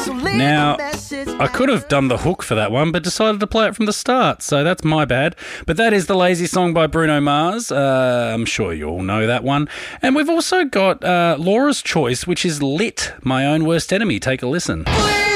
Now, I could have done the hook for that one, but decided to play it from the start, so that's my bad. But that is The Lazy Song by Bruno Mars. I'm sure you all know that one. And we've also got Laura's Choice, which is Lit, My Own Worst Enemy. Take a listen.